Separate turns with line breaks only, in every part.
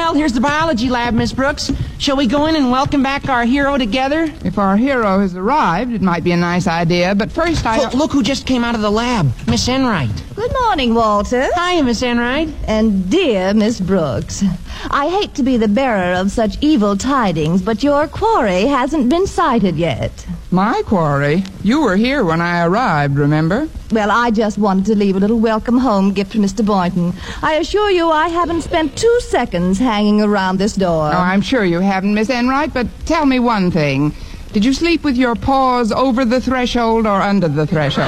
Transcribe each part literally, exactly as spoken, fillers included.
Well, here's the biology lab, Miss Brooks. Shall we go in and welcome back our hero together?
If our hero has arrived, it might be a nice idea, but first I...
Look, look who just came out of the lab, Miss Enright.
Good morning, Walter.
Hi, Miss Enright.
And dear Miss Brooks. I hate to be the bearer of such evil tidings, but your quarry hasn't been sighted yet.
My quarry? You were here when I arrived, remember?
Well, I just wanted to leave a little welcome home gift for Mister Boynton. I assure you I haven't spent two seconds hanging around this door.
Oh, I'm sure you haven't, Miss Enright, but tell me one thing. Did you sleep with your paws over the threshold or under the threshold?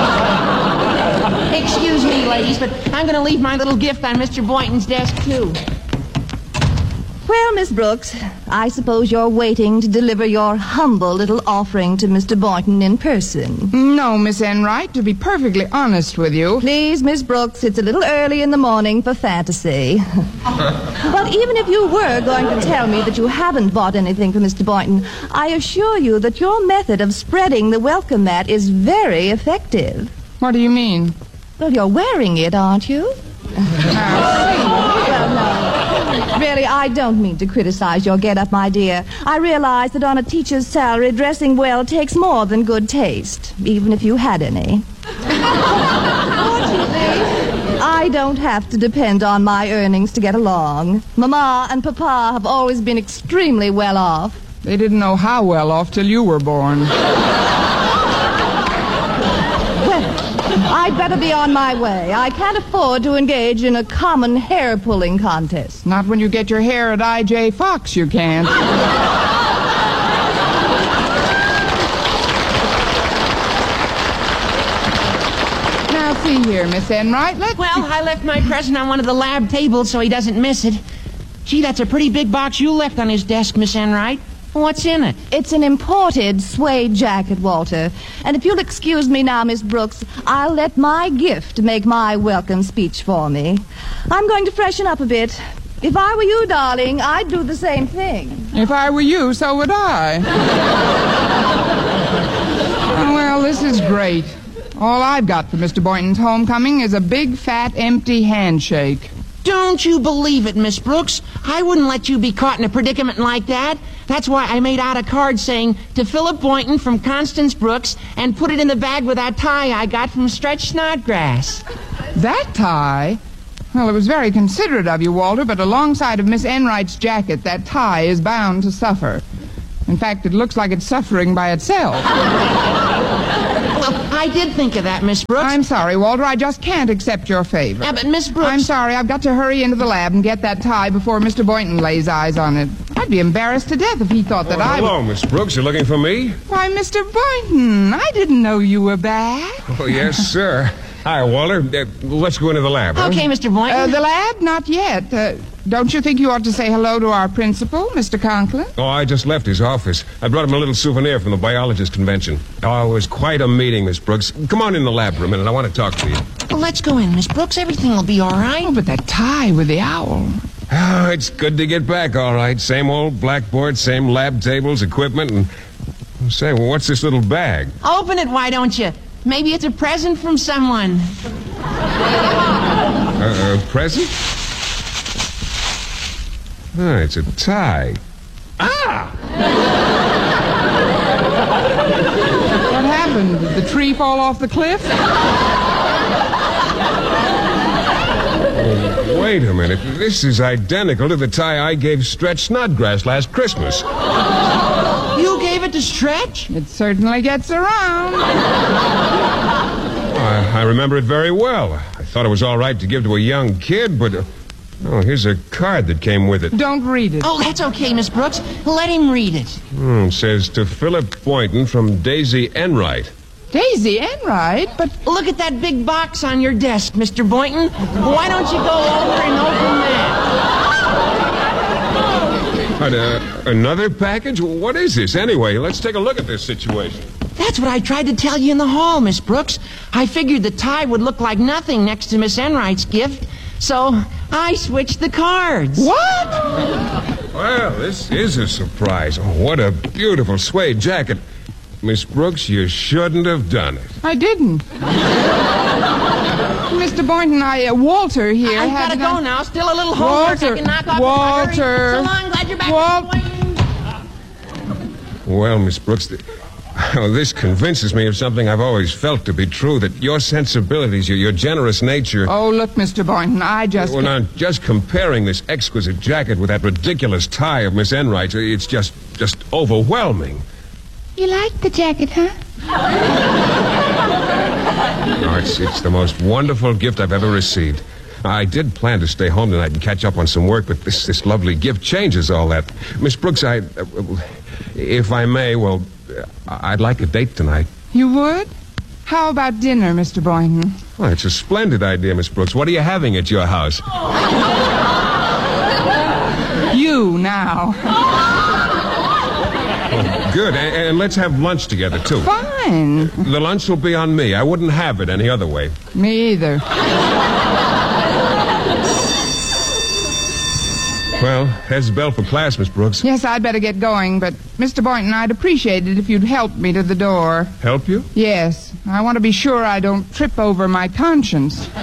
Excuse me, ladies, but I'm going to leave my little gift on Mister Boynton's desk, too.
Well, Miss Brooks, I suppose you're waiting to deliver your humble little offering to Mister Boynton in person.
No, Miss Enright, to be perfectly honest with you.
Please, Miss Brooks, it's a little early in the morning for fantasy. But even if you were going to tell me that you haven't bought anything for Mister Boynton, I assure you that your method of spreading the welcome mat is very effective.
What do you mean?
Well, you're wearing it, aren't you? Well, no. Really, I don't mean to criticize your get-up, my dear. I realize that on a teacher's salary, dressing well takes more than good taste, even if you had any. Fortunately, I don't have to depend on my earnings to get along. Mama and Papa have always been extremely well off.
They didn't know how well off till you were born.
I'd better be on my way. I can't afford to engage in a common hair-pulling contest.
Not when you get your hair at I J Fox, you can't. Now, see here, Miss Enright, let's...
Well, I left my present on one of the lab tables so he doesn't miss it. Gee, that's a pretty big box you left on his desk, Miss Enright. What's in it?
It's an imported suede jacket, Walter. And if you'll excuse me now, Miss Brooks, I'll let my gift make my welcome speech for me. I'm going to freshen up a bit. If I were you, darling, I'd do the same thing.
If I were you, so would I. Oh, well, this is great. All I've got for Mister Boynton's homecoming is a big, fat, empty handshake.
Don't you believe it, Miss Brooks? I wouldn't let you be caught in a predicament like that. That's why I made out a card saying, to Philip Boynton from Constance Brooks, and put it in the bag with that tie I got from Stretch Snodgrass.
That tie? Well, it was very considerate of you, Walter, but alongside of Miss Enright's jacket, that tie is bound to suffer. In fact, it looks like it's suffering by itself.
Well, I did think of that, Miss Brooks.
I'm sorry, Walter. I just can't accept your favor.
Yeah, but Miss Brooks...
I'm sorry. I've got to hurry into the lab and get that tie before Mister Boynton lays eyes on it. I'd be embarrassed to death if he thought that
oh,
I...
Hello, Miss Brooks. You looking for me?
Why, Mister Boynton, I didn't know you were back.
Oh, yes, sir. Hi, Walter. Uh, let's go into the lab, huh?
Okay, Mister Boynton.
Uh, the lab? Not yet. Uh, don't you think you ought to say hello to our principal, Mister Conklin?
Oh, I just left his office. I brought him a little souvenir from the biologist convention. Oh, it was quite a meeting, Miss Brooks. Come on in the lab for a minute. I want to talk to you.
Well, let's go in, Miss Brooks. Everything will be all right.
Oh, but that tie with the owl.
Oh, it's good to get back, all right. Same old blackboard, same lab tables, equipment, and... Say, well, what's this little bag?
Open it, why don't you? Maybe it's a present from someone.
Uh, a present? Oh, it's a tie. Ah!
What happened? Did the tree fall off the cliff?
Oh, wait a minute. This is identical to the tie I gave Stretch Snodgrass last Christmas.
You gave it to Stretch?
It certainly gets around.
I, I remember it very well. I thought it was all right to give to a young kid, but... Uh, oh, here's a card that came with it.
Don't read it.
Oh, that's okay, Miss Brooks. Let him read it.
Hmm, it says, to Philip Boynton from Daisy Enright.
Daisy Enright? But...
Look at that big box on your desk, Mister Boynton. Why don't you go over and open that?
But, uh, another package? What is this, anyway? Let's take a look at this situation.
That's what I tried to tell you in the hall, Miss Brooks. I figured the tie would look like nothing next to Miss Enright's gift, so I switched the cards.
What?
Well, this is a surprise. Oh, what a beautiful suede jacket. Miss Brooks, you shouldn't have done it.
I didn't. Mister Boynton, I, uh, Walter here.
I've
had
got to
to
go now. Still a little homework
Walter,
I can knock off.
Walter.
So long. Glad you're back.
Wal-
Well, Miss Brooks, th- oh, this convinces me of something I've always felt to be true, that your sensibilities, your, your generous nature...
Oh, look, Mister Boynton, I just...
Well, now, just comparing this exquisite jacket with that ridiculous tie of Miss Enright's, it's just, just overwhelming.
You like the jacket, huh?
Oh, it's, it's the most wonderful gift I've ever received. I did plan to stay home tonight and catch up on some work, but this, this lovely gift changes all that. Miss Brooks, I... Uh, if I may, well, uh, I'd like a date tonight.
You would? How about dinner, Mister Boynton?
Well, it's a splendid idea, Miss Brooks. What are you having at your house?
You, now.
Oh, good, and, and let's have lunch together, too.
Fine.
The lunch will be on me. I wouldn't have it any other way.
Me either.
Well, there's the bell for class, Miss Brooks.
Yes, I'd better get going, but Mister Boynton, I'd appreciate it if you'd help me to the door.
Help you?
Yes. I want to be sure I don't trip over my conscience.